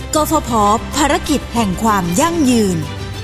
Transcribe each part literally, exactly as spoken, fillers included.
กฟผ.ภารกิจแห่งความยั่งยืน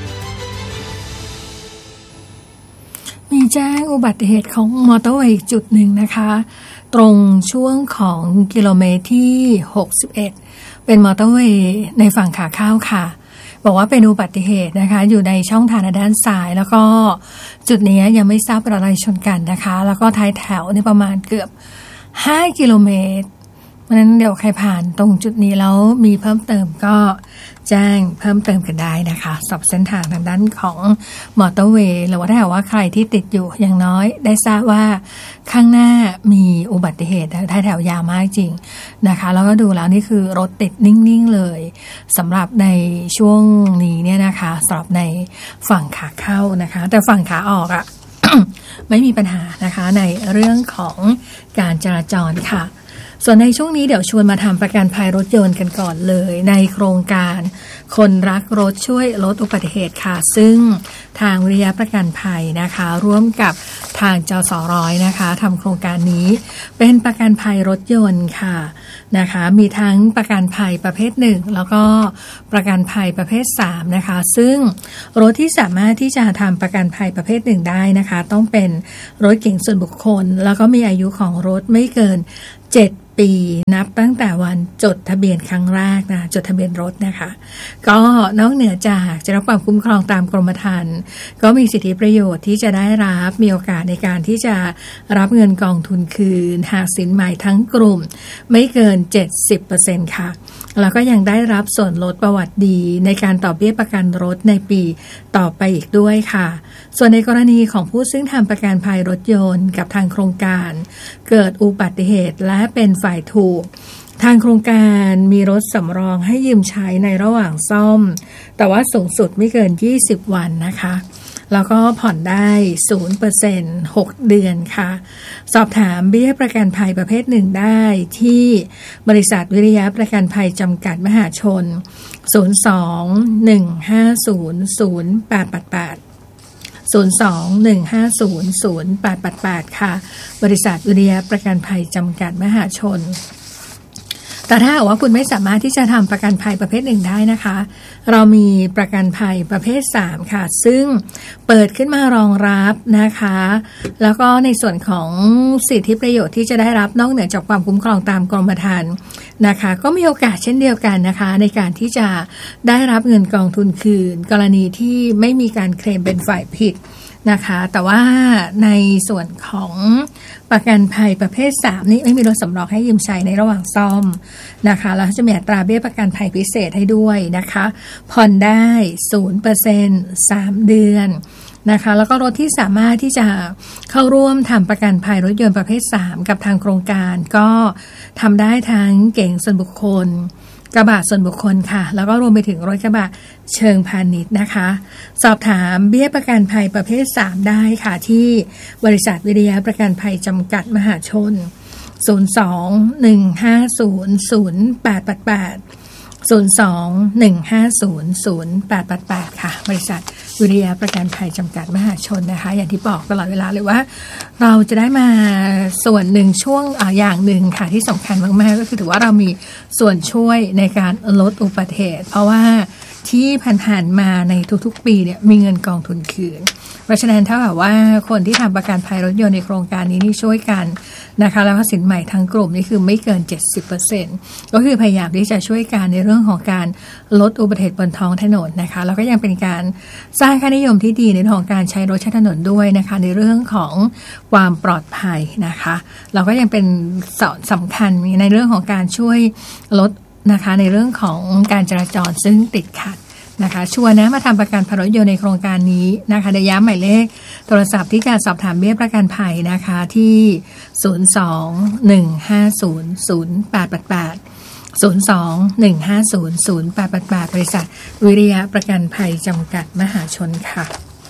มีแจ้งอุบัติเหตุของมอเตอร์เวย์จุดหนึ่งนะคะตรงช่วงของกิโลเมตรที่หกสิบเอ็ดเป็นมอเตอร์เวย์ในฝั่งขาเข้าค่ะบอกว่าเป็นอุบัติเหตุนะคะอยู่ในช่องทางด้านซ้ายแล้วก็จุดนี้ยังไม่ทราบอะไรชนกันนะคะแล้วก็ท้ายแถวนี่ประมาณเกือบห้ากิโลเมตรเพราะฉะนั้นเดี๋ยวใครผ่านตรงจุดนี้แล้วมีเพิ่มเติมก็แจ้งเพิ่มเติมกันได้นะคะสอบเส้นทางทางด้านของมอเตอร์เวย์หรือว่าถ้าหากว่าใครที่ติดอยู่อย่างน้อยได้ทราบว่าข้างหน้ามีอุบัติเหตุท้ายแถวยาวมากจริงนะคะแล้วก็ดูแล้วนี่คือรถติดนิ่งๆเลยสำหรับในช่วงนี้เนี่ยนะคะสำหรับในฝั่งขาเข้านะคะแต่ฝั่งขาออกอะ ไม่มีปัญหานะคะในเรื่องของการจราจรค่ะส่วนในช่วงนี้เดี๋ยวชวนมาทำประกันภัยรถยนต์กันก่อนเลยในโครงการคนรักรถช่วยลดอุบัติเหตุค่ะซึ่งทางวิทยาประกันภัยนะคะร่วมกับทางจสร้อยนะคะทำโครงการนี้เป็นประกันภัยรถยนต์ค่ะนะคะมีทั้งประกันภัยประเภทหนึ่งแล้วก็ประกันภัยประเภทสามนะคะซึ่งรถที่สามารถที่จะทำประกันภัยประเภทหนึ่งได้นะคะต้องเป็นรถเก๋งส่วนบุคคลแล้วก็มีอายุของรถไม่เกินเจ็ดปีนับตั้งแต่วันจดทะเบียนครั้งแรกนะจดทะเบียนรถนะคะก็นอกเหนือจากจะรับความคุ้มครองตามกรมธรรม์ก็มีสิทธิประโยชน์ที่จะได้รับมีโอกาสในการที่จะรับเงินกองทุนคืนหากสินใหม่ทั้งกลุ่มไม่เกิน เจ็ดสิบเปอร์เซ็นต์ ค่ะแล้วก็ยังได้รับส่วนลดประวัติดีในการต่อเบี้ยประกันรถในปีต่อไปอีกด้วยค่ะส่วนในกรณีของผู้ซึ่งทำประกันภัยรถยนต์กับทางโครงการเกิดอุบัติเหตุและเป็นฝ่ายถูกทางโครงการมีรถสำรองให้ยืมใช้ในระหว่างซ่อมแต่ว่าสูงสุดไม่เกินยี่สิบวันนะคะแล้วก็ผ่อนได้ ศูนย์เปอร์เซ็นต์ หกเดือนค่ะสอบถามเบี้ยประกันภัยประเภทหนึ่งได้ที่บริษัทวิริยะประกันภัยจำกัดมหาชนศูนย์ สอง หนึ่ง ห้า ศูนย์ ศูนย์ แปด แปด แปดศูนย์ สอง หนึ่ง ห้า ศูนย์ ศูนย์ แปด แปด แปดค่ะบริษัทวิริยะประกันภัยจำกัดมหาชนแต่ถ้าว่าคุณไม่สามารถที่จะทำประกันภัยประเภทหนึ่งได้นะคะเรามีประกันภัยประเภทสามค่ะซึ่งเปิดขึ้นมารองรับนะคะแล้วก็ในส่วนของสิทธิประโยชน์ที่จะได้รับนอกเหนือจากความคุ้มครองตามกรมธรรม์นะคะก็มีโอกาสเช่นเดียวกันนะคะในการที่จะได้รับเงินกองทุนคืนกรณีที่ไม่มีการเคลมเป็นฝ่ายผิดนะคะแต่ว่าในส่วนของประกันภัยประเภทสามนี้ไม่มีรถสำรองให้ยืมใช้ในระหว่างซ่อมนะคะแล้วจะมีอัตราเบี้ยประกันภัยพิเศษให้ด้วยนะคะผ่อนได้ ศูนย์เปอร์เซ็นต์ สามเดือนนะคะแล้วก็รถที่สามารถที่จะเข้าร่วมทำประกันภัยรถยนต์ประเภทสามกับทางโครงการก็ทำได้ทั้งเก๋งส่วนบุคคลกระบะส่วนบุคคลค่ะแล้วก็รวมไปถึงรถกระบะเชิงพาณิชย์นะคะสอบถามเบี้ยประกันภัยประเภทสามได้ค่ะที่บริษัทวิริยะประกันภัยจำกัดมหาชนศูนย์ สอง หนึ่ง ห้า ศูนย์ ศูนย์ แปด แปด แปดศูนย์ สอง หนึ่ง ห้า ศูนย์ ศูนย์ แปด แปด แปดค่ะบริษัทวิริยะประกันภัยจำกัดมหาชนนะคะอย่างที่บอกตลอดเวลาเลยว่าเราจะได้มาส่วนหนึ่งช่วงอ่าอย่างหนึ่งค่ะที่สำคัญมากๆก็คือถือว่าเรามีส่วนช่วยในการลดอุบัติเหตุเพราะว่าที่ผ่านๆมาในทุกๆปีเนี่ยมีเงินกองทุนคืนเพราะฉะนั้นถ้าแบบว่าคนที่ทำประกันภัยรถยนต์ในโครงการนี้นี่ช่วยกันนะคะแล้วก็สินใหม่ทั้งกลุ่มนี่คือไม่เกิน เจ็ดสิบเปอร์เซ็นต์ ก็คือพยายามที่จะช่วยกันในเรื่องของการลดอุบัติเหตุบนท้องถนนนะคะแล้วก็ยังเป็นการสร้างค่านิยมที่ดีในเรื่องของการใช้รถใช้ถนนด้วยนะคะในเรื่องของความปลอดภัยนะคะเราก็ยังเป็นสำคัญในเรื่องของการช่วยลดนะคะในเรื่องของการจราจรซึ่งติดขัดนะคะชวนนะมาทำประกันภัยรถยนต์ในโครงการนี้นะคะเดี๋ยวย้ำหมายเลขโทรศัพท์ที่การสอบถามเบี้ยประกันภัยนะคะที่ ศูนย์ สอง หนึ่ง ห้า ศูนย์ ศูนย์ แปด แปด แปด ศูนย์ สอง หนึ่ง ห้า ศูนย์ ศูนย์ แปด แปด แปดบริษัทวิริยะประกันภัยจำกัดมหาชนค่ะ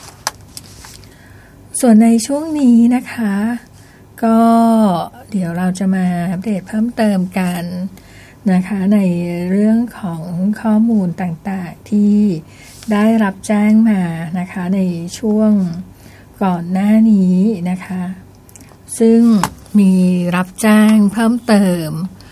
ส่วนในช่วงนี้นะคะก็เดี๋ยวเราจะมาอัปเดตเพิ่มเติมกันนะคะในเรื่องของข้อมูลต่างๆที่ได้รับแจ้งมานะคะในช่วงก่อนหน้านี้นะคะซึ่งมีรับแจ้งเพิ่มเติม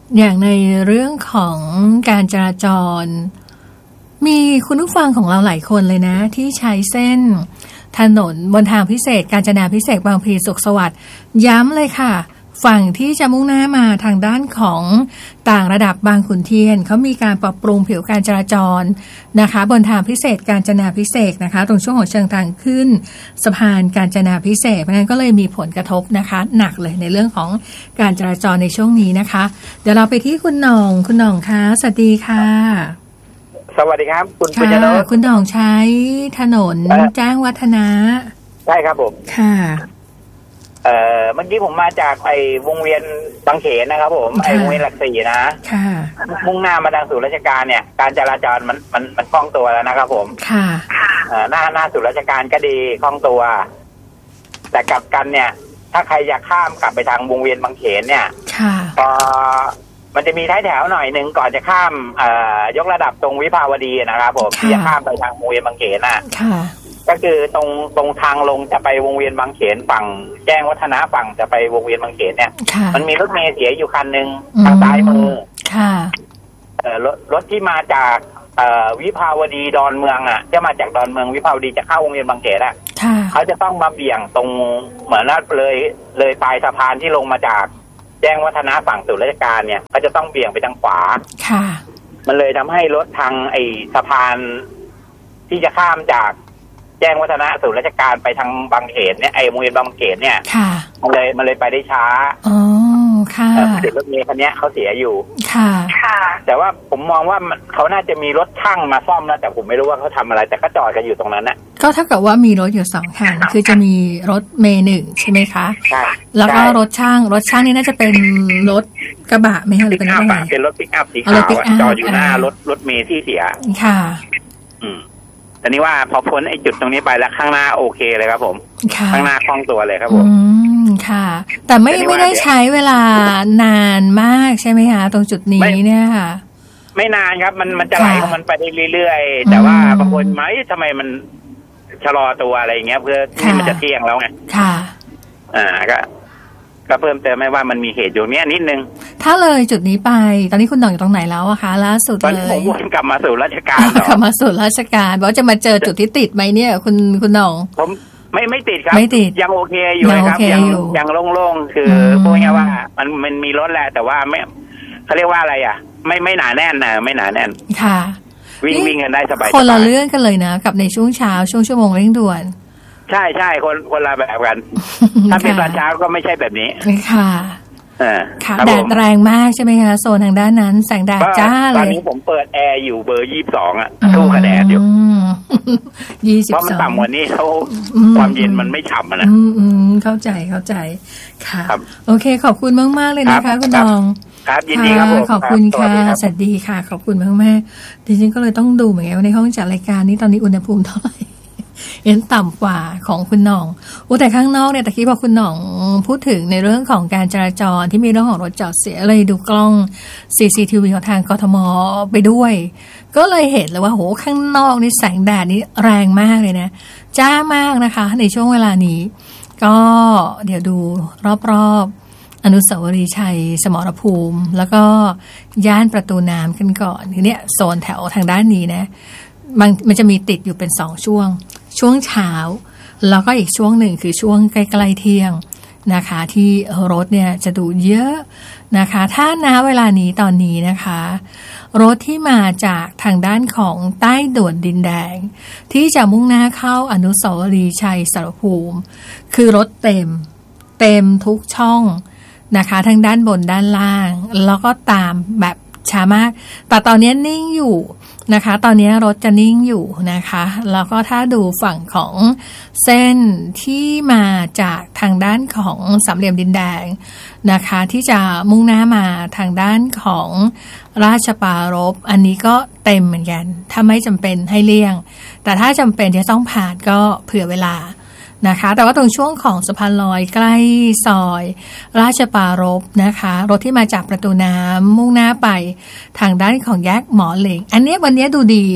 อย่างในเรื่องของการจราจรมีคุณผู้ฟังของเราหลายคนเลยนะที่ใช้เส้นถนนบนทางพิเศษกาญจนาภิเษกบางพลีสุขสวัสดิ์ย้ำเลยค่ะฝั่งที่จะมุ่งหน้ามาทางด้านของต่างระดับบางขุนเทียนเขามีการปรับปรุงผิวการจราจรนะคะบนทางพิเศษกาญจนาภิเษกนะคะตรงช่วงของเชิงทางขึ้นสะพานกาญจนาภิเษกเพราะงั้นก็เลยมีผลกระทบนะคะหนักเลยในเรื่องของการจราจรในช่วงนี้นะคะเดี๋ยวเราไปที่คุณหน่องคุณหน่องคะสวัสดีค่ะสวัสดีครับคุณปุญญโนท์คุณหน่องใช้ถนนแจ้งวัฒนะใช่ครับผมค่ะเอ่อเมื่อกี้ผมมาจากไอ้วงเวียนบางเขนนะครับผมไอ้วงเวียนหลักสี่นะค่ะมุ่งหน้ามาทางศูนย์ราชการเนี่ยการจราจรมันมันมันคล่องตัวแล้วนะครับผมค่ะเอ่อหน้าหน้าศูนย์ราชการก็ดีคล่องตัวแต่กลับกันเนี่ยถ้าใครอยากข้ามกลับไปทางวงเวียนบางเขนเนี่ยค่ะพอมันจะมีท้ายแถวหน่อยนึงก่อนจะข้ามเอ่อยกระดับตรงวิภาวดีนะครับผมที่จะข้ามไปทางวงเวียนบางเขนน่ะค่ะก็คือตรงตรงทางลงจะไปวงเวียนบางเขนฝั่งแจ้งวัฒนะฝั่งจะไปวงเวียนบางเขนเนี่ยมันมีรถเมล์เสียอยู่คันนึงทางซ้ายมือค่ะเอ่อรถรถที่มาจากเอ่อวิภาวดีดอนเมืองอ่ะจะมาจากดอนเมืองวิภาวดีจะเข้าวงเวียนบางเขนอ่ะเขาจะต้องมาเบี่ยงตรงเหมือนนั่นเลยเลยปลายสะพานที่ลงมาจากแจ้งวัฒนะฝั่งศูนย์ราชการเนี่ยเขาจะต้องเบี่ยงไปทางขวาค่ะมันเลยทำให้รถทางไอ้สะพานที่จะข้ามจากแจ้งวัฒนะศูนย์ราชการไปทางบางเขนเนี่ยไอ้วงเวียนบางเขนเนี่ยมันเลยมันเลยไปได้ช้าอ๋อค่ะแต่รถเมล์คันนี้เขาเสียอยู่ค่ะค่ะแต่ว่าผมมองว่าเขาน่าจะมีรถช่างมาซ่อมนะแต่ผมไม่รู้ว่าเขาทำอะไรแต่ก็จอดกันอยู่ตรงนั้นนะก็เท่ากับว่ามีรถอยู่สองคันคือจะมีรถเมล์หนึ่งใช่ไหมคะใช่แล้วก็รถช่างรถช่างนี่น่าจะเป็นรถกระบะไหมคะหรือเป็นอะไรเป็นรถปิกอัพสีขาวจอดอยู่หน้ารถรถเมล์ที่เสียค่ะอืมแต่นี่ว่าพอพ้นไอ้จุดตรงนี้ไปแล้วข้างหน้าโอเคเลยครับผมข้างหน้าคล่องตัวเลยครับผมอืมค่ะแต่ไม่ไม่ได้ใช้เวลานานมากใช่ไหมคะตรงจุดนี้เนี่ยค่ะไม่นานครับมันมันจะไหลของมันไปได้เรื่อยๆแต่ว่าบางคนไหมทำไมมันชะลอตัวอะไรอย่างเงี้ยเพื่อที่มันจะเที่ยงแล้วไงค่ะอ่าก็ก็เพิ่มเติมไม่ว่ามันมีเหตุอยู่เนี้ยนิดนึงถ้าเลยจุดนี้ไปตอนนี้คุณหน่องอยู่ตรงไหนแล้วอะคะล่าสุดเลยผมวนกลับมาสู่ราชการกลับมาสู่ราชการบอกจะมาเจอจุดที่ติดไหมเนี่ยคุณคุณหน่องผมไม่ไม่ติดครับไม่ติดยังโอเคอยู่ครับยังยังโล่งๆคือพูดง่ายๆว่ามันมันมีรถแหละแต่ว่าไม่เขาเรียกว่าอะไรอ่ะไม่ไม่หนาแน่นนะไม่หนาแน่นค่ะวิ่งวิ่งกันได้สบายๆคนละเรื่องกันเลยนะกับในช่วงเช้าช่วงชั่วโมงเร่งด่วนใช่ใช่คนคนละแบบกันถ้าเป็นตอนเช้าก็ไม่ใช่แบบนี้ค่ะค่ะแดดแรงมากใช่ไหมคะโซนทางด้านนั้นแสงแดดจ้าเลยตอนนี้ผมเปิดแอร์อยู่เบอร์ยี่สิบสองอ่ะสู้กับแดดอยู่ยี่สิบสองเพราะมันต่ำกว่านี้เขาความเย็นมันไม่ฉ่ำนะอืมเข้าใจเข้าใจค่ะโอเคขอบคุณมากมากเลยนะคะคุณน้องครับยินดีครับผมขอบคุณค่ะสวัสดีค่ะขอบคุณมากมากดิฉันก็เลยต้องดูเหมือนกันในห้องจัดรายการนี้ตอนนี้อุณหภูมิเท่าไหร่เห็นต่ำกว่าของคุณหน่องโอ้แต่ข้างนอกเนี่ยตะกี้พอคุณหน่องพูดถึงในเรื่องของการจราจรที่มีเรื่องของรถจอดเสียเลยดูกล้อง ซี ซี ที วี ของทางกทมไปด้วยก็เลยเห็นเลยว่าโหข้างนอกนี่แสงแดดนี่แรงมากเลยนะจ้ามากนะคะในช่วงเวลานี้ก็เดี๋ยวดูรอบๆอนุสาวรีย์ชัยสมรภูมิแล้วก็ย่านประตูน้ำกันก่อนทีเนี้ยโซนแถวทางด้านนี้นะมันมันจะมีติดอยู่เป็นสองช่วงช่วงเช้าแล้วก็อีกช่วงหนึ่งคือช่วงใกล้ๆเที่ยงนะคะที่รถเนี่ยจะดูเยอะนะคะถ้าณเวลานี้ตอนนี้นะคะรถที่มาจากทางด้านของใต้ด่วนดินแดงที่จะมุ่งหน้าเข้าอนุสาวรีย์ชัยสมรภูมิคือรถเต็มเต็มทุกช่องนะคะทั้งด้านบนด้านล่างแล้วก็ตามแบบช้ามากแต่ตอนนี้นิ่งอยู่นะคะตอนนี้รถจะนิ่งอยู่นะคะแล้วก็ถ้าดูฝั่งของเส้นที่มาจากทางด้านของสามเหลี่ยมดินแดงนะคะที่จะมุ่งหน้ามาทางด้านของราชปรารภอันนี้ก็เต็มเหมือนกันถ้าไม่จำเป็นให้เลี่ยงแต่ถ้าจำเป็นที่ต้องผ่านก็เผื่อเวลานะคะแต่ว่าตรงช่วงของสะพานลอยใกล้ซอยราชปรารภนะคะรถที่มาจากประตูน้ำมุ่งหน้าไปทางด้านของแยกหมอเหล็งอันนี้วันนี้ดูดี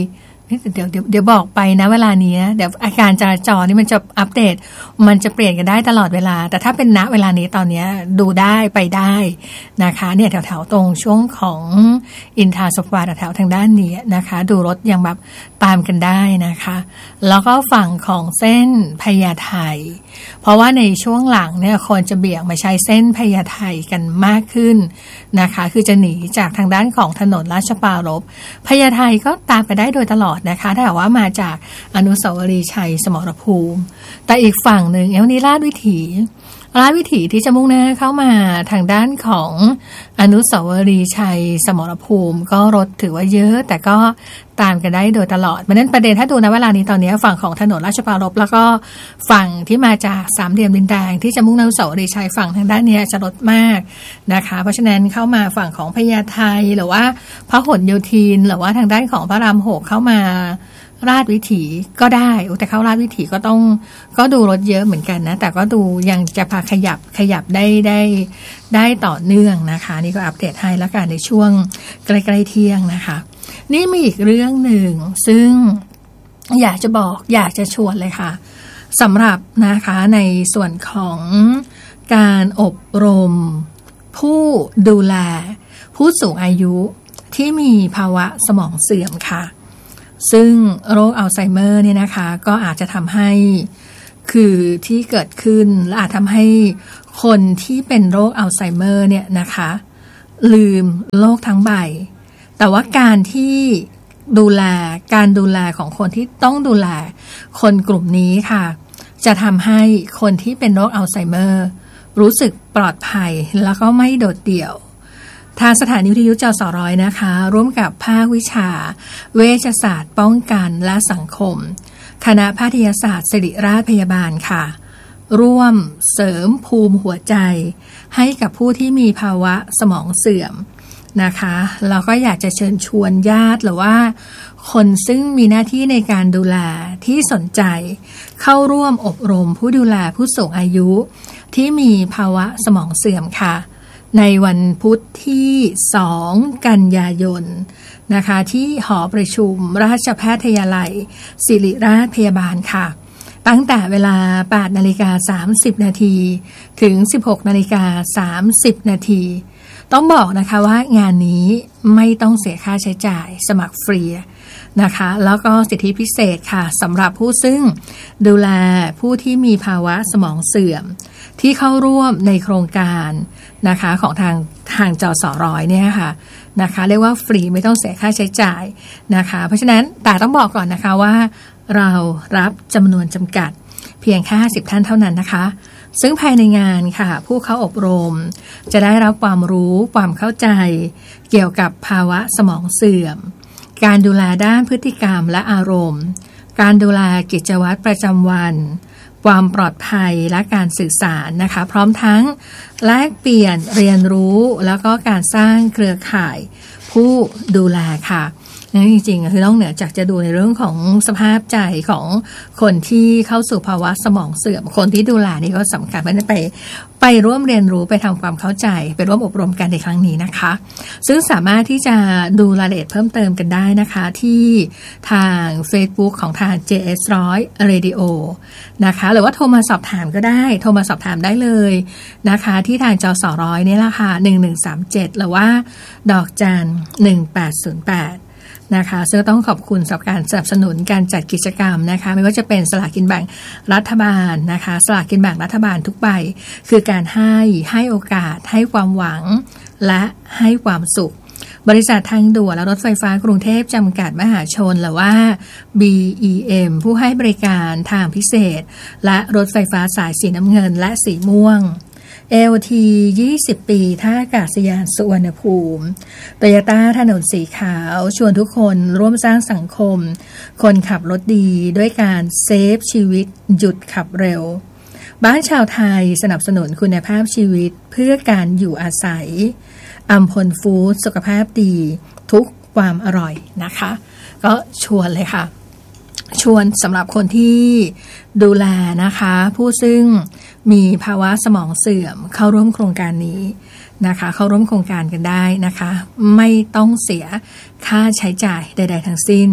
เดี๋ยวเดี๋ยวเดี๋ยวบอกไปนะเวลานี้เดี๋ยวอาการจราจรนี่มันจะอัปเดตมันจะเปลี่ยนกันได้ตลอดเวลาแต่ถ้าเป็นณเวลานี้ตอนนี้ดูได้ไปได้นะคะเนี่ยแถวๆตรงช่วงของอินทราสควาแถวๆทางด้านนี้นะคะดูรถยังแบบตามกันได้นะคะแล้วก็ฝั่งของเส้นพญาไทเพราะว่าในช่วงหลังเนี่ยคนจะเบี่ยงมาใช้เส้นพญาไทกันมากขึ้นนะคะคือจะหนีจากทางด้านของถนนราชปรารภพญาไทก็ตามไปได้โดยตลอดนะคะถ้าหากว่ามาจากอนุสาวรีย์ชัยสมรภูมิแต่อีกฝั่งหนึ่งเอวนี้ลาดวิถีลาดวิถีที่จะมุ่งหน้าเข้ามาทางด้านของอนุสาวรีย์ชัยสมรภูมิก็รถถือว่าเยอะแต่ก็ตามกันได้โดยตลอดเพราะนั้นประเด็นถ้าดูนะเวลานี้ตอนนี้ฝั่งของถนนราชปรารภแล้วก็ฝั่งที่มาจากสามเหลี่ยมดินแดงที่จะมุ่งหน้าอนุสาวรีย์ชัยฝั่งทางด้านนี้จะลดมากนะคะเพราะฉะนั้นเข้ามาฝั่งของพญาไทหรือว่าพหลโยธินหรือว่าทางด้านของพระรามหกเข้ามาราชวิถีก็ได้แต่เข้าราชวิถีก็ต้องก็ดูรถเยอะเหมือนกันนะแต่ก็ดูยังจะพาขยับขยับได้ได้ได้ต่อเนื่องนะคะนี่ก็อัปเดตให้แล้วกันในช่วงใกล้ๆเที่ยงนะคะนี่มีอีกเรื่องหนึ่งซึ่งอยากจะบอกอยากจะชวนเลยค่ะสำหรับนะคะในส่วนของการอบรมผู้ดูแลผู้สูงอายุที่มีภาวะสมองเสื่อมค่ะซึ่งโรคอัลไซเมอร์เนี่ยนะคะก็อาจจะทำให้คือที่เกิดขึ้นและอาจทำให้คนที่เป็นโรคอัลไซเมอร์เนี่ยนะคะลืมโลกทั้งใบแต่ว่าการที่ดูแลการดูแลของคนที่ต้องดูแลคนกลุ่มนี้ค่ะจะทำให้คนที่เป็นโรคอัลไซเมอร์รู้สึกปลอดภัยแล้วก็ไม่โดดเดี่ยวทางสถานีวิทยุจสร้อยนะคะร่วมกับภาควิชาเวชศาสตร์ป้องกันและสังคมคณะแพทยศาสตร์ศิริราชพยาบาลค่ะร่วมเสริมภูมิหัวใจให้กับผู้ที่มีภาวะสมองเสื่อมนะคะเราก็อยากจะเชิญชวนญาติหรือว่าคนซึ่งมีหน้าที่ในการดูแลที่สนใจเข้าร่วมอบรมผู้ดูแลผู้สูงอายุที่มีภาวะสมองเสื่อมค่ะในวันพุธที่สองกันยายนนะคะที่หอประชุมราชแพทยาลัยศิริราชพยาบาลค่ะตั้งแต่เวลา แปดนาฬิกาสามสิบนาทีถึง สิบหกนาฬิกาสามสิบนาทีต้องบอกนะคะว่างานนี้ไม่ต้องเสียค่าใช้จ่ายสมัครฟรีนะคะแล้วก็สิทธิพิเศษค่ะสำหรับผู้ซึ่งดูแลผู้ที่มีภาวะสมองเสื่อมที่เข้าร่วมในโครงการนะคะของทางทางจสร้อยเนี่ยค่ะนะคะเรียกว่าฟรีไม่ต้องเสียค่าใช้จ่ายนะคะเพราะฉะนั้นแต่ต้องบอกก่อนนะคะว่าเรารับจำนวนจำกัดเพียงแค่ห้าสิบท่านเท่านั้นนะคะซึ่งภายในงานค่ะผู้เข้าอบรมจะได้รับความรู้ความเข้าใจเกี่ยวกับภาวะสมองเสื่อมการดูแลด้านพฤติกรรมและอารมณ์การดูแลกิจวัตรประจำวันความปลอดภัยและการสื่อสารนะคะพร้อมทั้งแลกเปลี่ยนเรียนรู้แล้วก็การสร้างเครือข่ายผู้ดูแลค่ะนั่นจริงๆคือนอกเหนือจากจะดูในเรื่องของสภาพใจของคนที่เข้าสู่ภาวะสมองเสื่อมคนที่ดูแลนี่ก็สำคัญเพราะฉะนั้นไปไปร่วมเรียนรู้ไปทำความเข้าใจไปร่วมอบรมกันในครั้งนี้นะคะซึ่งสามารถที่จะดูรายละเอียดเพิ่มเติมกันได้นะคะที่ทาง Facebook ของทาง เจ เอส หนึ่งร้อย Radio นะคะหรือว่าโทรมาสอบถามก็ได้โทรมาสอบถามได้เลยนะคะที่ทางจสร้อยนี่แหละค่ะหนึ่งหนึ่งสามเจ็ดหรือว่าดอกจันหนึ่งแปดศูนย์แปดนะคะซึ่งต้องขอบคุณสำหรับการสนับสนุนการจัดกิจกรรมนะคะไม่ว่าจะเป็นสลากกินแบ่งรัฐบาลนะคะสลากกินแบ่งรัฐบาลทุกใบคือการให้ให้โอกาสให้ความหวังและให้ความสุขบริษัททางด่วนและรถไฟฟ้ากรุงเทพจำกัดมหาชนหรือว่า บี อี เอ็ม ผู้ให้บริการทางพิเศษและรถไฟฟ้าสายสีน้ำเงินและสีม่วงเอ แอล ที ยี่สิบปีท่าอากาศยานสุวรรณภูมิโตโยต้าถนนสีขาวชวนทุกคนร่วมสร้างสังคมคนขับรถดีด้วยการเซฟชีวิตหยุดขับเร็วบ้านชาวไทยสนับสนุนคุณภาพชีวิตเพื่อการอยู่อาศัยอัมพลฟู้ดสุขภาพดีทุกความอร่อยนะคะก็ชวนเลยค่ะชวนสำหรับคนที่ดูแลนะคะผู้ซึ่งมีภาวะสมองเสื่อมเข้าร่วมโครงการนี้นะคะเข้าร่วมโครงการกันได้นะคะไม่ต้องเสียค่าใช้จ่ายใดๆทั้งสิ้น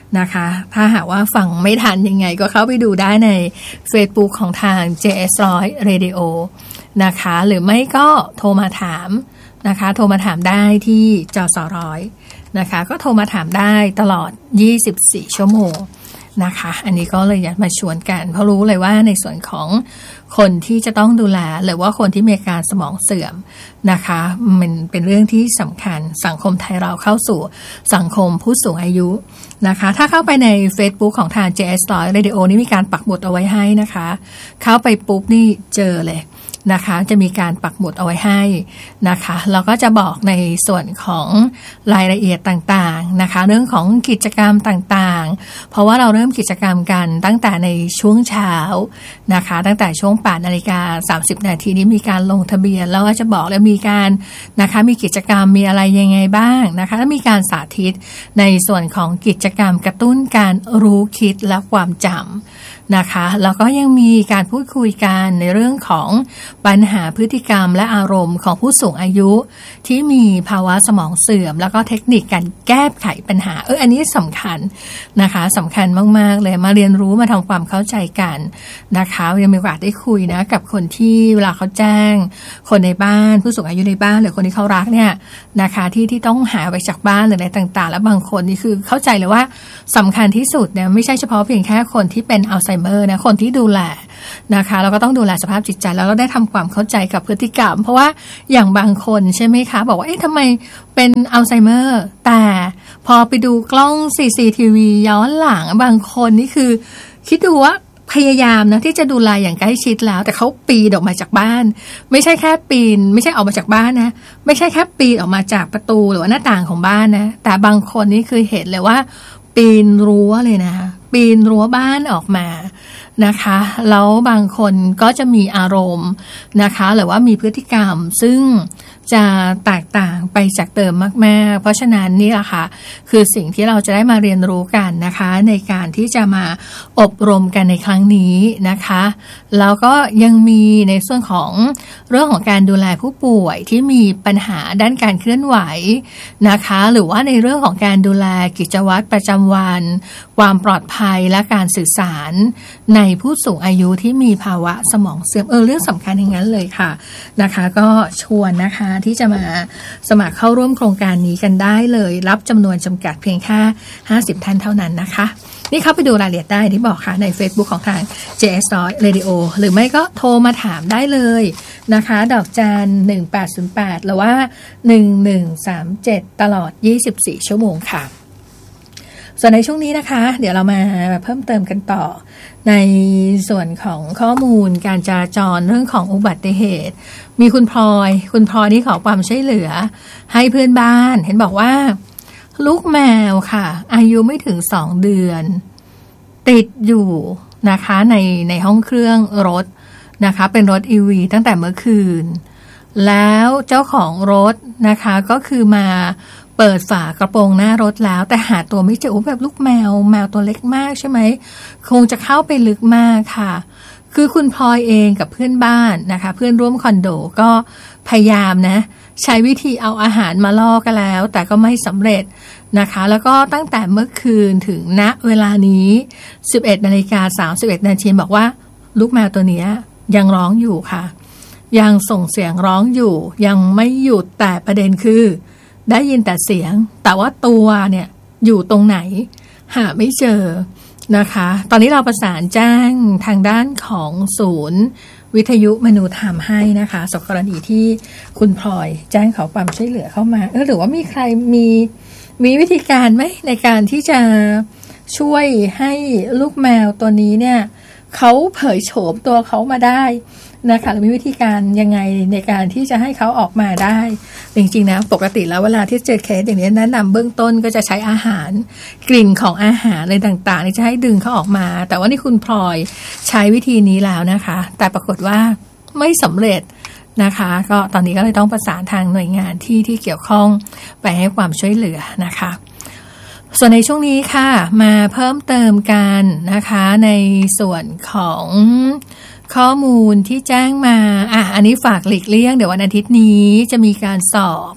นะคะถ้าหากว่าฟังไม่ทันยังไงก็เข้าไปดูได้ใน Facebook ของทาง เจ เอส หนึ่งร้อย Radio นะคะหรือไม่ก็โทรมาถามนะคะโทรมาถามได้ที่จสร้อยนะคะก็โทรมาถามได้ตลอดยี่สิบสี่ชั่วโมงนะคะอันนี้ก็เลยอยากมาชวนกันเพราะรู้เลยว่าในส่วนของคนที่จะต้องดูแลหรือว่าคนที่มีอาการสมองเสื่อมนะคะมันเป็นเรื่องที่สำคัญสังคมไทยเราเข้าสู่สังคมผู้สูงอายุนะคะถ้าเข้าไปใน Facebook ของทาง เจ เอส หนึ่งร้อย Radio นี่มีการปักหมุดเอาไว้ให้นะคะเข้าไปปุ๊บนี่เจอเลยนะคะจะมีการปักหมุดเอาไว้ให้นะคะเราก็จะบอกในส่วนของรายละเอียดต่างๆนะคะเรื่องของกิจกรรมต่างๆเพราะว่าเราเริ่มกิจกรรมกันตั้งแต่ในช่วงเช้านะคะตั้งแต่ช่วงแปดนาฬิกาสามสิบนาทีนี้มีการลงทะเบียนแล้วก็จะบอกแล้วมีการนะคะมีกิจกรรมมีอะไรยังไงบ้างนะคะแล้วมีการสาธิตในส่วนของกิจกรรมกระตุ้นการรู้คิดและความจำนะคะแล้วก็ยังมีการพูดคุยกันในเรื่องของปัญหาพฤติกรรมและอารมณ์ของผู้สูงอายุที่มีภาวะสมองเสื่อมแล้วก็เทคนิคการแก้ไขปัญหาเอออันนี้สำคัญนะคะสำคัญมากๆเลยมาเรียนรู้มาทำความเข้าใจกันนะคะยังมีโอกาสได้คุยนะกับคนที่เวลาเขาแจ้งคนในบ้านผู้สูงอายุในบ้านหรือคนที่เขารักเนี่ยนะคะที่ที่ต้องหาไปจากบ้านหรืออะไรต่างๆแล้วบางคนนี่คือเข้าใจเลยว่าสำคัญที่สุดเนี่ยไม่ใช่เฉพาะเพียงแค่คนที่เป็นอัลไซเมอร์นะคนที่ดูแลนะคะเราก็ต้องดูแลสภาพจิตใจแล้วเราได้ทำความเข้าใจกับพฤติกรรมเพราะว่าอย่างบางคนใช่ไหมคะบอกว่าเอ๊ะทำไมเป็นอัลไซเมอร์แต่พอไปดูกล้อง ซี ซี ที วี ย้อนหลังบางคนนี่คือคิดดูว่าพยายามนะที่จะดูแลอย่างใกล้ชิดแล้วแต่เขาปีนออกมาจากบ้านไม่ใช่แค่ปีนไม่ใช่ออกมาจากบ้านนะไม่ใช่แค่ปีนออกมาจากประตูหรือว่าหน้าต่างของบ้านนะแต่บางคนนี่คือเห็นเลยว่าปีนรั้วเลยนะปีนรั้วบ้านออกมานะคะแล้วบางคนก็จะมีอารมณ์นะคะหรือว่ามีพฤติกรรมซึ่งจะแตกต่างไปจากเดิมมากๆเพราะฉะนั้นนี่แหละค่ะคือสิ่งที่เราจะได้มาเรียนรู้กันนะคะในการที่จะมาอบรมกันในครั้งนี้นะคะแล้วก็ยังมีในส่วนของเรื่องของการดูแลผู้ป่วยที่มีปัญหาด้านการเคลื่อนไหวนะคะหรือว่าในเรื่องของการดูแลกิจวัตรประจำวันความปลอดภัยและการสื่อสารในผู้สูงอายุที่มีภาวะสมองเสื่อมเออเรื่องสำคัญอย่างนั้นเลยค่ะนะคะก็ชวนนะคะที่จะมาสมัครเข้าร่วมโครงการนี้กันได้เลยรับจำนวนจำกัดเพียงแค่ห้าสิบท่านเท่านั้นนะคะนี่เข้าไปดูรายละเอียดได้ที่บอกค่ะใน Facebook ของทาง เจ เอส หนึ่งร้อย Radio หรือไม่ก็โทรมาถามได้เลยนะคะดอกจันหนึ่งแปดศูนย์แปดหรือว่าหนึ่งหนึ่งสามเจ็ดตลอดยี่สิบสี่ชั่วโมงค่ะส่วนในช่วงนี้นะคะเดี๋ยวเรามาเพิ่มเติมกันต่อในส่วนของข้อมูลการจราจรเรื่องของอุบัติเหตุมีคุณพลอยคุณพลอยที่ขอความช่วยเหลือให้เพื่อนบ้านเห็นบอกว่าลูกแมวค่ะอายุไม่ถึงสองเดือนติดอยู่นะคะในในห้องเครื่องรถนะคะเป็นรถ อี วี ตั้งแต่เมื่อคืนแล้วเจ้าของรถนะคะก็คือมาเปิดฝากระโปรงหน้ารถแล้วแต่หาตัวไม่เจอแบบลูกแมวแมวตัวเล็กมากใช่ไหมคงจะเข้าไปลึกมากค่ะคือคุณพลอยเองกับเพื่อนบ้านนะคะเพื่อนร่วมคอนโดก็พยายามนะใช้วิธีเอาอาหารมาล่อกันแล้วแต่ก็ไม่สำเร็จนะคะแล้วก็ตั้งแต่เมื่อคืนถึงณเวลานี้สิบเอ็ดนาฬิกาสามสิบเอ็ดนาทีบอกว่าลูกแมวตัวนี้ยังร้องอยู่ค่ะยังส่งเสียงร้องอยู่ยังไม่หยุดแต่ประเด็นคือได้ยินแต่เสียงแต่ว่าตัวเนี่ยอยู่ตรงไหนหาไม่เจอนะคะตอนนี้เราประสานแจ้งทางด้านของศูนย์วิทยุมนูธรรมให้นะคะสกรณีที่คุณพลอยแจ้งขอความช่วยเหลือเข้ามาเออหรือว่ามีใครมีมีวิธีการไหมในการที่จะช่วยให้ลูกแมวตัวนี้เนี่ยเขาเผยโฉมตัวเขามาได้นะคะหรือมีวิธีการยังไงในการที่จะให้เขาออกมาได้จริงๆนะปกติแล้วเวลาที่เจอเคสอย่างนี้แนะนำเบื้องต้นก็จะใช้อาหารกลิ่นของอาหารอะไรต่างๆที่จะให้ดึงเขาออกมาแต่ว่านี่คุณพลอยใช้วิธีนี้แล้วนะคะแต่ปรากฏว่าไม่สำเร็จนะคะก็ตอนนี้ก็เลยต้องประสานทางหน่วยงานที่ที่เกี่ยวข้องไปให้ความช่วยเหลือนะคะส่วนในช่วงนี้ค่ะมาเพิ่มเติมกันนะคะในส่วนของข้อมูลที่แจ้งมาอ่ะอันนี้ฝากหลีกเลี่ยงเดี๋ยววันอาทิตย์นี้จะมีการสอบ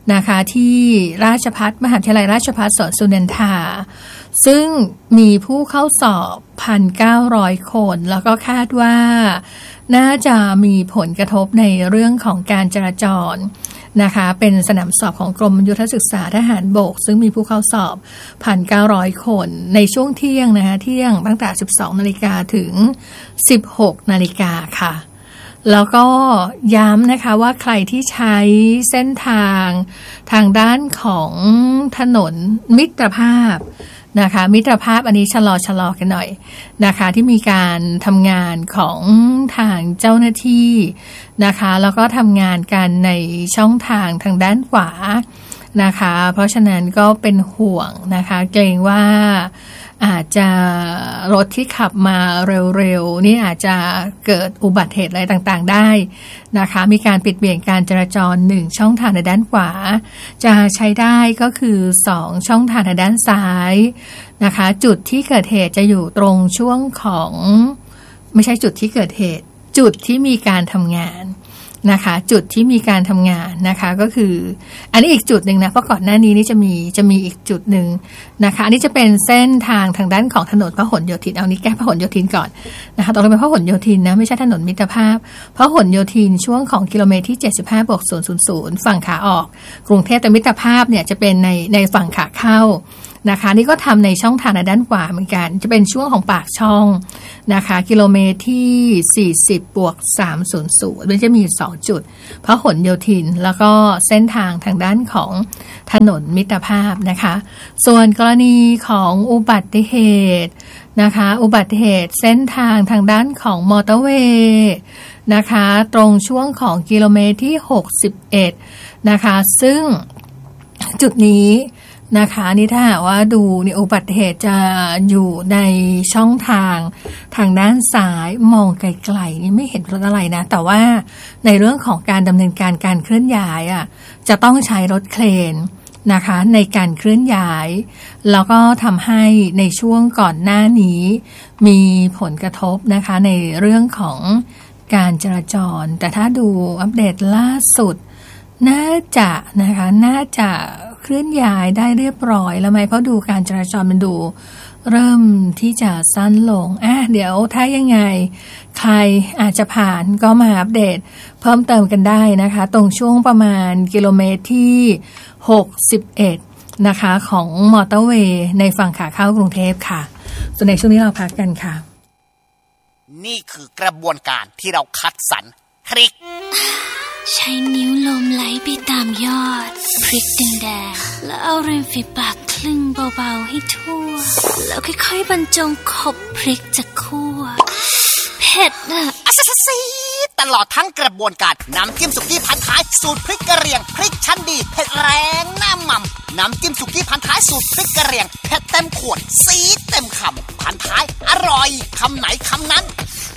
นะคะที่ราชภัฏมหาวิทยาลัยราชภัฏสวนสุนันทาซึ่งมีผู้เข้าสอบ หนึ่งพันเก้าร้อย คนแล้วก็คาดว่าน่าจะมีผลกระทบในเรื่องของการจราจรนะคะเป็นสนามสอบของกรมยุทธศึกษาทหารบกซึ่งมีผู้เข้าสอบ หนึ่งพันเก้าร้อย คนในช่วงเที่ยงนะคะเที่ยงตั้งแต่ สิบสองนาฬิกา ถึง สิบหกนาฬิกาค่ะแล้วก็ย้ำนะคะว่าใครที่ใช้เส้นทางทางด้านของถนนมิตรภาพนะคะมิตรภาพอันนี้ชะลอชะลอกันหน่อยนะคะที่มีการทำงานของทางเจ้าหน้าที่นะคะแล้วก็ทำงานกันในช่องทางทางด้านขวานะคะเพราะฉะนั้นก็เป็นห่วงนะคะเกรงว่าอาจจะรถที่ขับมาเร็วๆนี่อาจจะเกิดอุบัติเหตุอะไรต่างๆได้นะคะมีการปิดเบี่ยงการจราจรหนึ่งช่องทางในด้านขวาจะใช้ได้ก็คือสองช่องทางในด้านซ้ายนะคะจุดที่เกิดเหตุจะอยู่ตรงช่วงของไม่ใช่จุดที่เกิดเหตุจุดที่มีการทำงานนะคะจุดที่มีการทำงานนะคะก็คืออันนี้อีกจุดหนึ่งนะเพราะก่อนหน้านี้นี่จะมีจะมีอีกจุดหนึ่งนะคะอันนี้จะเป็นเส้นทางทางด้านของถนนพหลโยธินเอานี้แก้พหลโยธินก่อนนะคะตรงนี้เป็นพหลโยธินนะไม่ใช่ถนนมิตรภาพพหลโยธินช่วงของกิโลเมตรที่เจ็ดสิบห้าบวกศูนย์ศูนย์ศูนย์ฝั่งขาออกกรุงเทพแต่มิตรภาพเนี่ยจะเป็นในในฝั่งขาเข้านะคะนี่ก็ทำในช่องทางในด้านขวาเหมือนกันจะเป็นช่วงของปากช่องนะคะกิโลเมตรที่สี่สิบบวกสามร้อยมันจะมีสองจุดพหลโยธินแล้วก็เส้นทางทางด้านของถนนมิตรภาพนะคะส่วนกรณีของอุบัติเหตุนะคะอุบัติเหตุเส้นทางทางด้านของมอเตอร์เวย์นะคะตรงช่วงของกิโลเมตรที่หกสิบเอ็ดนะคะซึ่งจุดนี้นะคะนี่ถ้าหากว่าดูนี่อุบัติเหตุจะอยู่ในช่องทางทางด้านซ้ายมองไกลๆนี่ไม่เห็นรถอะไรนะแต่ว่าในเรื่องของการดำเนินการการเคลื่อนย้ายอ่ะจะต้องใช้รถเครนนะคะในการเคลื่อนย้ายแล้วก็ทำให้ในช่วงก่อนหน้านี้มีผลกระทบนะคะในเรื่องของการจราจรแต่ถ้าดูอัปเดตล่าสุดน่าจะนะคะน่าจะเคลื่อนย้ายได้เรียบร้อยแล้วไหมเพราะดูการจราจรมันดูเริ่มที่จะสั้นลงอ่ะเดี๋ยวถ้ายังไงใครอาจจะผ่านก็มาอัปเดตเพิ่มเติมกันได้นะคะตรงช่วงประมาณกิโลเมตรที่หกสิบเอ็ดนะคะของมอเตอร์เวย์ในฝั่งขาเข้ากรุงเทพค่ะส่วนในช่วงนี้เราพักกันค่ะนี่คือกระบวนการที่เราคัดสรรพริกใช้นิ้วลมไหลไปตามยอดพริกแดงๆแล้วเอาริมฝีปากคลึงเบาๆให้ทั่วแล้วค่อยๆบรรจงขบพริกจากคั่วเผ็ดน่ะซีตลอดทั้งกระบวนการน้ำจิ้มสุกี้พันท้ายสูตรพริกกระเหรี่ยงพริกชั้นดีเผ็ดแรงหน้าหม่ำน้ำจิ้มสุกี้พันท้ายสูตรพริกกระเหรี่ยงเผ็ดเต็มขวดซีดเต็มคำพันท้ายอร่อยคำไหนคำนั้น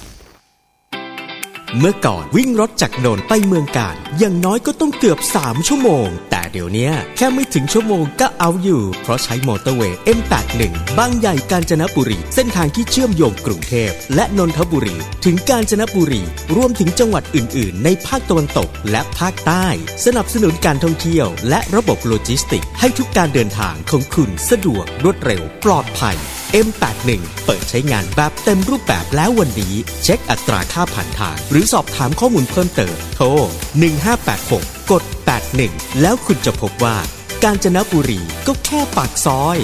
เมื่อก่อนวิ่งรถจากโนนไปเมืองกาญอย่างน้อยก็ต้องเกือบสามชั่วโมงแต่เดี๋ยวนี้แค่ไม่ถึงชั่วโมงก็เอาอยู่เพราะใช้มอเตอร์เวย์ เอ็ม แปดสิบเอ็ด บางใหญ่กาญจนบุรีเส้นทางที่เชื่อมโยงกรุงเทพและนนทบุรีถึงกาญจนบุรีรวมถึงจังหวัดอื่นๆในภาคตะวันตกและภาคใต้สนับสนุนการท่องเที่ยวและระบบโลจิสติกให้ทุกการเดินทางของคุณสะดวกรวดเร็วปลอดภัย เอ็ม แปดสิบเอ็ด เปิดใช้งานแบบเต็มรูปแบบแล้ววันนี้เช็คอัตราค่าผ่านทางหรือสอบถามข้อมูลเพิ่มเติมโทรหนึ่งห้าแปดหกกดแปดสิบเอ็ดแล้วคุณจะพบว่ากาญจนบุรีก็แค่ปากซอย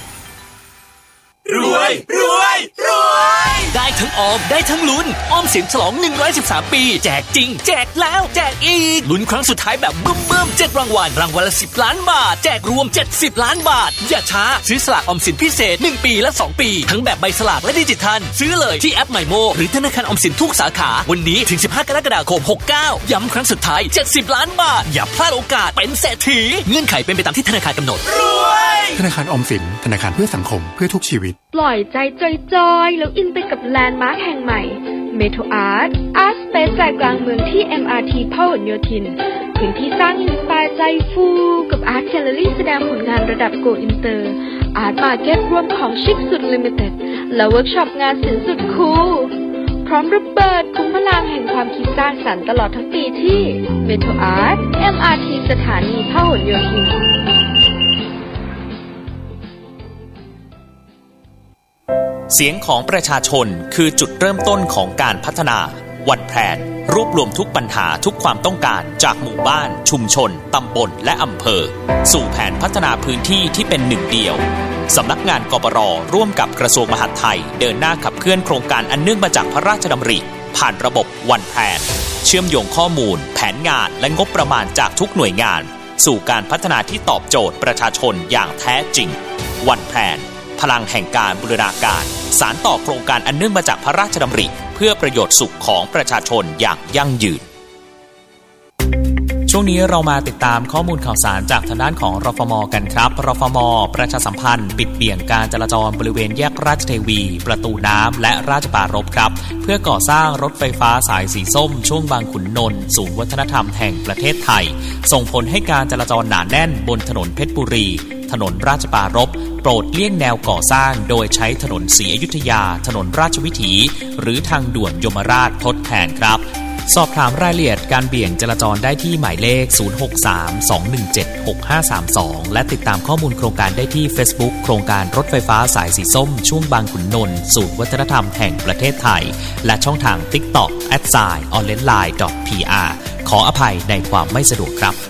รวยรวยรวยได้ทั้งออมได้ทั้งลุ้นออมสินฉลองหนึ่งร้อยสิบสามปีแจกจริงแจกแล้วแจกอีกลุ้นครั้งสุดท้ายแบบบึ้มบึ้มเจ็ดรางวัลรางวัลละสิบล้านบาทแจกรวมเจ็ดสิบล้านบาทอย่าช้าซื้อสลากออมสินพิเศษหนึ่งปีและสองปีทั้งแบบใบสลากและดิจิทัลซื้อเลยที่แอป My Mo หรือธนาคารออมสินทุกสาขาวันนี้ถึงสิบห้ากรกฎาคมหกเก้าย้ำครั้งสุดท้ายเจ็ดสิบล้านบาทอย่าพลาดโอกาสเป็นเศรษฐีเงื่อนไขเป็นไปตามที่ธนาคารกำหนดรวยธนาคารออมสินธนาคารเพื่อสังคมเพื่อทุกชีวิตปล่อยใจจอยๆแล้วอินไปกับแลนด์มาร์คแห่งใหม่ Metro Art Art Space ใจกลางเมืองที่ เอ็ม อาร์ ที พหลโยธินพื้นที่สร้างอินสไตล์ใจฟูกับอาร์ตแกลเลอรี่แสดงผลงานระดับโกอินเตอร์อาร์ตมาร์เก็ตรวมของชิคสุดลิมิเต็ดและเวิร์กช็อปงานศิลป์สุดคูลพร้อมระเบิดคุ้มพลังแห่งความคิดสร้างสรรค์ตลอดทั้งปีที่ Metro Art เอ็ม อาร์ ที สถานีพหลโยธินเสียงของประชาชนคือจุดเริ่มต้นของการพัฒนาวันแพนรวบรวมทุกปัญหาทุกความต้องการจากหมู่บ้านชุมชนตำบลและอำเภอสู่แผนพัฒนาพื้นที่ที่เป็นหนึ่งเดียวสำนักงานกปร.ร่วมกับกระทรวงมหาดไทยเดินหน้าขับเคลื่อนโครงการอันเนื่องมาจากพระราชดำริผ่านระบบวันแพนเชื่อมโยงข้อมูลแผนงานและงบประมาณจากทุกหน่วยงานสู่การพัฒนาที่ตอบโจทย์ประชาชนอย่างแท้จริงวันแพนพลังแห่งการบูรณาการสานต่อโครงการอันเนื่องมาจากพระราชดำริเพื่อประโยชน์สุขของประชาชนอย่างยั่งยืนช่วงนี้เรามาติดตามข้อมูลข่าวสารจากทางด้านของรฟม.กันครับรฟม.ประชาสัมพันธ์ปิดเบี่ยงการจราจรบริเวณแยกราชเทวีประตูน้ำและราชปรารภครับเพื่อก่อสร้างรถไฟฟ้าสายสีส้มช่วงบางขุนนนท์ศูนย์วัฒนธรรมแห่งประเทศไทยส่งผลให้การจราจรหนาแน่นบนถนนเพชรบุรีถนนราชปรารภโปรดเลี่ยงแนวก่อสร้างโดยใช้ถนนศรีอยุธยาถนนราชวิถีหรือทางด่วนยมราชทดแทนครับสอบถามรายละเอียดการเบี่ยงจราจรได้ที่หมายเลขศูนย์ หก สาม สอง หนึ่ง เจ็ด หก ห้า สาม สองและติดตามข้อมูลโครงการได้ที่ Facebook โครงการรถไฟฟ้าสายสีส้มช่วงบางขุนนนท์ศูนย์วัฒนธรรมแห่งประเทศไทยและช่องทาง TikTok แอท ไซน์ ออนไลน์ไลน์ พี อาร์ ขออภัยในความไม่สะดวกครับ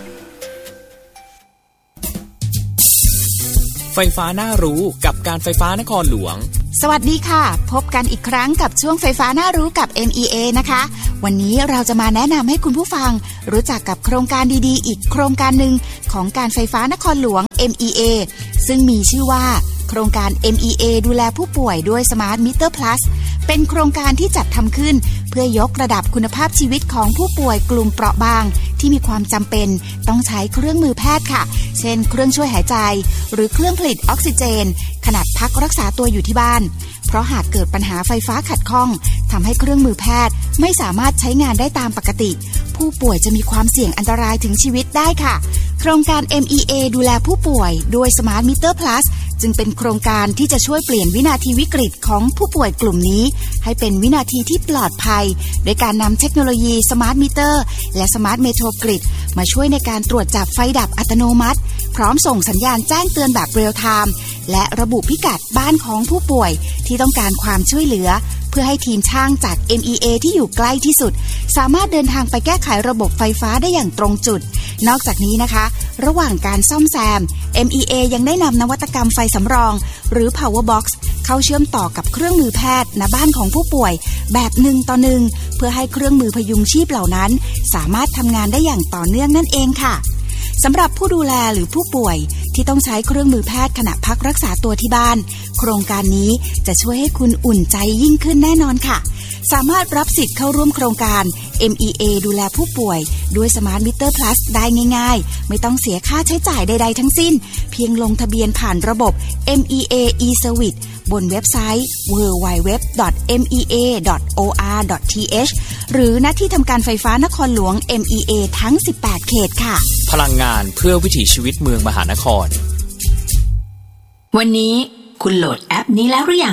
ไฟฟ้าน่ารู้กับการไฟฟ้านครหลวงสวัสดีค่ะพบกันอีกครั้งกับช่วงไฟฟ้าน่ารู้กับ เอ็ม อี เอ นะคะวันนี้เราจะมาแนะนำให้คุณผู้ฟังรู้จักกับโครงการดีๆอีกโครงการหนึ่งของการไฟฟ้านครหลวง เอ็ม อี เอ ซึ่งมีชื่อว่าโครงการ เอ็ม อี เอ ดูแลผู้ป่วยด้วย Smart Meter Plus เป็นโครงการที่จัดทำขึ้นเพื่อยกระดับคุณภาพชีวิตของผู้ป่วยกลุ่มเปราะบางที่มีความจำเป็นต้องใช้เครื่องมือแพทย์ค่ะเช่นเครื่องช่วยหายใจหรือเครื่องผลิตออกซิเจนขณะพักรักษาตัวอยู่ที่บ้านเพราะหากเกิดปัญหาไฟฟ้าขัดข้องทำให้เครื่องมือแพทย์ไม่สามารถใช้งานได้ตามปกติผู้ป่วยจะมีความเสี่ยงอันตรายถึงชีวิตได้ค่ะโครงการ เอ็ม อี เอ ดูแลผู้ป่วยโดย Smart Meter Plus จึงเป็นโครงการที่จะช่วยเปลี่ยนวินาทีวิกฤตของผู้ป่วยกลุ่มนี้ให้เป็นวินาทีที่ปลอดภัยโดยการนำเทคโนโลยี Smart Meter และ Smart Metro Grid มาช่วยในการตรวจจับไฟดับอัตโนมัติพร้อมส่งสัญญาณแจ้งเตือนแบบเรียลไทม์และระบุพิกัดบ้านของผู้ป่วยที่ต้องการความช่วยเหลือเพื่อให้ทีมช่างจาก เอ็ม อี เอ ที่อยู่ใกล้ที่สุดสามารถเดินทางไปแก้ไขระบบไฟฟ้าได้อย่างตรงจุดนอกจากนี้นะคะระหว่างการซ่อมแซม เอ็ม อี เอ ยังได้นำนวัตกรรมไฟสำรองหรือ Power Box เข้าเชื่อมต่อกับเครื่องมือแพทย์ณบ้านของผู้ป่วยแบบหนึ่งต่อหนึ่งเพื่อให้เครื่องมือพยุงชีพเหล่านั้นสามารถทำงานได้อย่างต่อเนื่องนั่นเองค่ะสำหรับผู้ดูแลหรือผู้ป่วยที่ต้องใช้เครื่องมือแพทย์ขณะพักรักษาตัวที่บ้านโครงการนี้จะช่วยให้คุณอุ่นใจยิ่งขึ้นแน่นอนค่ะสามารถรับสิทธิ์เข้าร่วมโครงการ เอ็ม อี เอ ดูแลผู้ป่วยด้วย Smart Meter Plus ได้ง่ายๆไม่ต้องเสียค่าใช้จ่ายใดๆทั้งสิ้นเพียงลงทะเบียนผ่านระบบ เอ็ม อี เอ e-Service บนเว็บไซต์ ดับเบิลยู ดับเบิลยู ดับเบิลยู ดอท เอ็ม อี เอ ดอท โอ อาร์ ดอท ที เอช หรือณที่ทำการไฟฟ้านครหลวง เอ็ม อี เอ ทั้งสิบแปดเขตค่ะพลังงานเพื่อวิถีชีวิตเมืองมหานครวันนี้คุณโหลดแอปนี้แล้วหรือยัง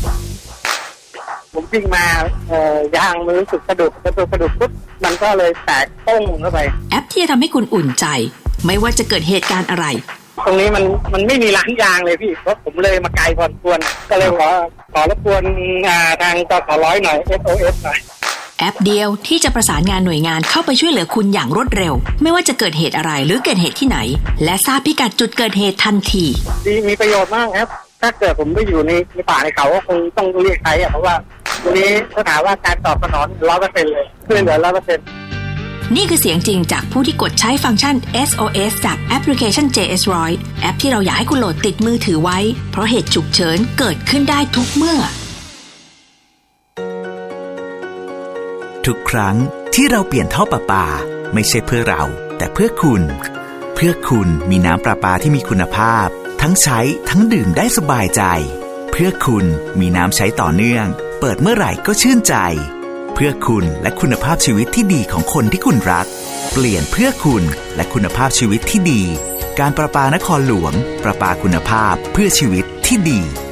ผมวิ่งมาเอ่อยางมันรู้สึกกระดุกกระดุกกระดุกปุ๊บมันก็เลยแตกโป้งเข้าไปแอปที่จะทำให้คุณอุ่นใจไม่ว่าจะเกิดเหตุการณ์อะไรตรงนี้มันมันไม่มีร้านยางเลยพี่เพราะผมเลยมาไกลพอสมควรก็เลยขอขอรบกวนทางจส.ร้อยหน่อย เอส โอ เอส หน่อยแอปเดียวที่จะประสานงานหน่วยงานเข้าไปช่วยเหลือคุณอย่างรวดเร็วไม่ว่าจะเกิดเหตุอะไรหรือเกิดเหตุที่ไหนและทราบพิกัดจุดเกิดเหตุทันทีดีมีประโยชน์มากครับถ้าเกิดผมไปอยู่ในในป่าในเขาก็คงต้องเรียกใช้อะเพราะว่าตรงนี้ถ้าถามว่าการตอบสนอง ร้อยเปอร์เซ็นต์ เลยช่วยเหลือ ร้อยเปอร์เซ็นต์นี่คือเสียงจริงจากผู้ที่กดใช้ฟังก์ชัน เอส โอ เอส จากแอปพลิเคชัน เจ เอส หนึ่งร้อย แอปที่เราอยากให้คุณโหลดติดมือถือไว้เพราะเหตุฉุกเฉินเกิดขึ้นได้ทุกเมื่อทุกครั้งที่เราเปลี่ยนท่อประปาไม่ใช่เพื่อเราแต่เพื่อคุณเพื่อคุณมีน้ำประปาที่มีคุณภาพทั้งใช้ทั้งดื่มได้สบายใจเพื่อคุณมีน้ำใช้ต่อเนื่องเปิดเมื่อไหร่ก็ชื่นใจเพื่อคุณและคุณภาพชีวิตที่ดีของคนที่คุณรักเปลี่ยนเพื่อคุณและคุณภาพชีวิตที่ดีการประปานครหลวงประปาคุณภาพเพื่อชีวิตที่ดี